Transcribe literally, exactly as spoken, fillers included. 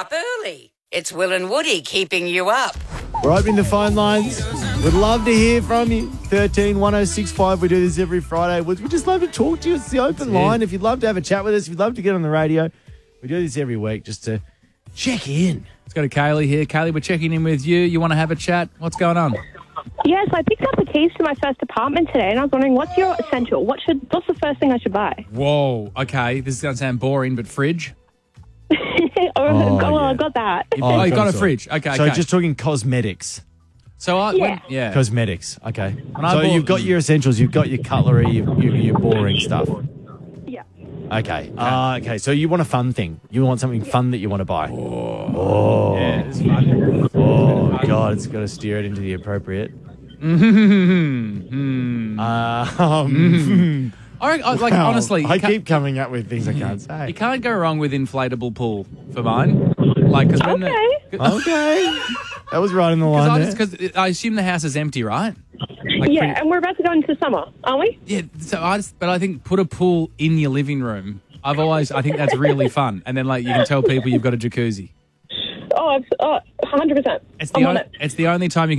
up early. It's Will and Woody keeping you up. We're opening the phone lines. We'd love to hear from you. thirteen one oh six five. We do this every Friday. We'd we'd just love to talk to you. It's the open That's line. it. If you'd love to have a chat with us, if you'd love to get on the radio, we do this every week just to check in. Let's go to Kaylee here. Kaylee, we're checking in with you. You want to have a chat? What's going on? Yes, I picked up the keys to my first apartment today, and I was wondering, what's your essential? What should? What's the first thing I should buy? Whoa. Okay, this is going to sound boring, but fridge? oh, Oh, well, yeah. I got that. Oh, you got a sorry. fridge. Okay, So okay. just talking cosmetics. So I, Yeah. when, yeah. Cosmetics. Okay. When I So bought- you've got your essentials. You've got your cutlery, your, your, your boring stuff. Yeah. Okay. Uh, okay. So you want a fun thing. You want something fun that you want to buy. Oh. Yeah, it's fun. Oh, God. It's got to steer it into the appropriate. Mm-hmm. Uh, um, I, reckon- I- like, wow. honestly, you I can't- keep coming up with things I can't say. You can't go wrong with inflatable pool for mine. Like, cause when Okay. The, Okay. That was right in the line there. Because I, I assume the house is empty, right? Like yeah, pretty- and we're about to go into summer, aren't we? yeah. So I just, but I think put a pool in your living room. I've always, I think that's really fun. And then like you can tell people you've got a jacuzzi. Oh, it's, oh one hundred percent. It's the, I'm on, on it. it's the only time you